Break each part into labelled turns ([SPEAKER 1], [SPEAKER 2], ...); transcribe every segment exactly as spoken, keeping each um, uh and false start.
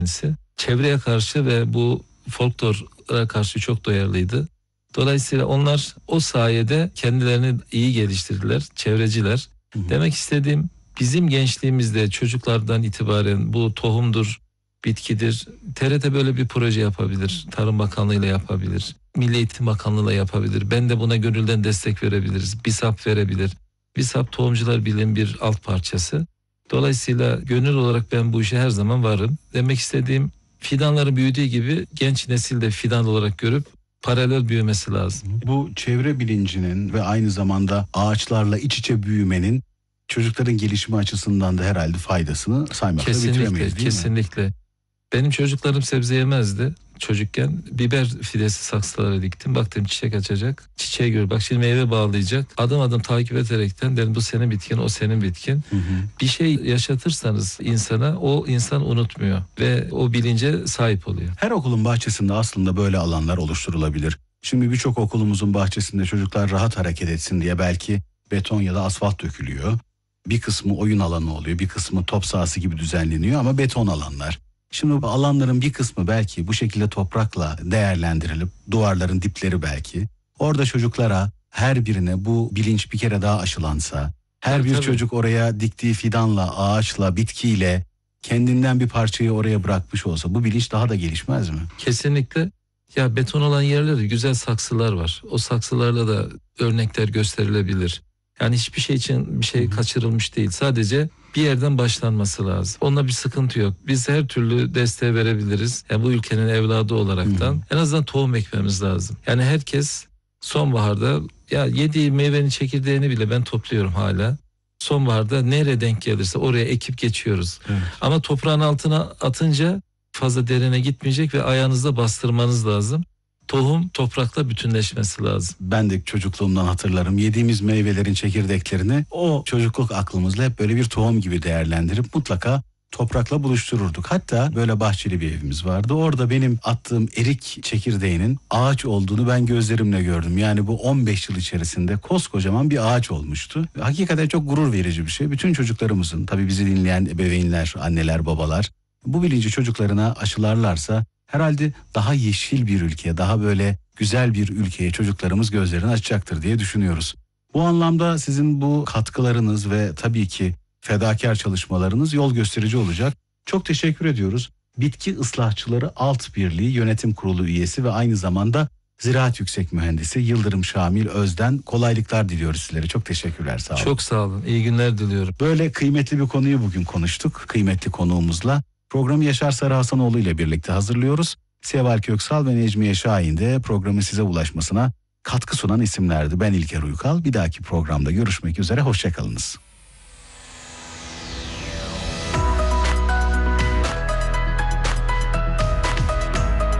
[SPEAKER 1] kendisi. Çevreye karşı ve bu folklora karşı çok duyarlıydı. Dolayısıyla onlar o sayede kendilerini iyi geliştirdiler, çevreciler. Hı hı. Demek istediğim, bizim gençliğimizde çocuklardan itibaren bu tohumdur, bitkidir. T R T böyle bir proje yapabilir. Tarım Bakanlığı'yla yapabilir. Milli Eğitim Bakanlığı'yla yapabilir. Ben de buna gönülden destek verebiliriz. BİSAP verebilir. BİSAP Tohumcular Birliği'nin bir alt parçası. Dolayısıyla gönül olarak ben bu işe her zaman varım. Demek istediğim, fidanların büyüdüğü gibi genç nesil de fidan olarak görüp paralel büyümesi lazım.
[SPEAKER 2] Bu çevre bilincinin ve aynı zamanda ağaçlarla iç içe büyümenin çocukların gelişimi açısından da herhalde faydasını saymakla bitiremeyiz, değil mi?
[SPEAKER 1] Kesinlikle. Benim çocuklarım sebze yemezdi. Çocukken biber fidesi saksılara diktim. Baktım çiçek açacak. Çiçeği gör. Bak şimdi meyve bağlayacak. Adım adım takip ederekten dedim bu senin bitkin, o senin bitkin. Hı hı. Bir şey yaşatırsanız insana, o insan unutmuyor ve o bilince sahip oluyor.
[SPEAKER 2] Her okulun bahçesinde aslında böyle alanlar oluşturulabilir. Şimdi birçok okulumuzun bahçesinde çocuklar rahat hareket etsin diye belki beton ya da asfalt dökülüyor. Bir kısmı oyun alanı oluyor, bir kısmı top sahası gibi düzenleniyor ama beton alanlar. Şimdi bu alanların bir kısmı belki bu şekilde toprakla değerlendirilip, duvarların dipleri belki, orada çocuklara her birine bu bilinç bir kere daha aşılansa, her tabii, bir tabii. çocuk oraya diktiği fidanla, ağaçla, bitkiyle kendinden bir parçayı oraya bırakmış olsa bu bilinç daha da gelişmez mi?
[SPEAKER 1] Kesinlikle. Ya beton olan yerlerde güzel saksılar var. O saksılarla da örnekler gösterilebilir. Yani hiçbir şey için bir şey Hı-hı. kaçırılmış değil. Sadece bir yerden başlanması lazım. Onunla bir sıkıntı yok. Biz her türlü desteği verebiliriz. Yani bu ülkenin evladı olaraktan Hı-hı. en azından tohum ekmemiz lazım. Yani herkes sonbaharda, ya yediği meyvenin çekirdeğini bile ben topluyorum hala. Sonbaharda nereye denk gelirse oraya ekip geçiyoruz. Evet. Ama toprağın altına atınca fazla derine gitmeyecek ve ayağınızda bastırmanız lazım. Tohum toprakla bütünleşmesi lazım.
[SPEAKER 2] Ben de çocukluğumdan hatırlarım. Yediğimiz meyvelerin çekirdeklerini o çocukluk aklımızla hep böyle bir tohum gibi değerlendirip mutlaka toprakla buluştururduk. Hatta böyle bahçeli bir evimiz vardı. Orada benim attığım erik çekirdeğinin ağaç olduğunu ben gözlerimle gördüm. Yani bu on beş yıl içerisinde koskocaman bir ağaç olmuştu. Hakikaten çok gurur verici bir şey. Bütün çocuklarımızın, tabii bizi dinleyen ebeveynler, anneler, babalar bu bilinci çocuklarına aşılarlarsa herhalde daha yeşil bir ülkeye, daha böyle güzel bir ülkeye çocuklarımız gözlerini açacaktır diye düşünüyoruz. Bu anlamda sizin bu katkılarınız ve tabii ki fedakar çalışmalarınız yol gösterici olacak. Çok teşekkür ediyoruz. Bitki Islahçıları Alt Birliği Yönetim Kurulu üyesi ve aynı zamanda Ziraat Yüksek Mühendisi Yıldırım Şamil Özden, kolaylıklar diliyoruz sizlere. Çok teşekkürler, sağ olun.
[SPEAKER 1] Çok sağ olun, iyi günler diliyorum.
[SPEAKER 2] Böyle kıymetli bir konuyu bugün konuştuk. Kıymetli konuğumuzla. Programı Yaşar Sarı Hasanoğlu ile birlikte hazırlıyoruz. Seval Köksal ve Necmiye Şahin de programın size ulaşmasına katkı sunan isimlerdi. Ben İlker Uykal. Bir dahaki programda görüşmek üzere. Hoşçakalınız.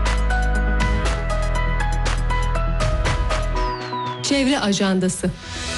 [SPEAKER 3] Çevre Ajandası.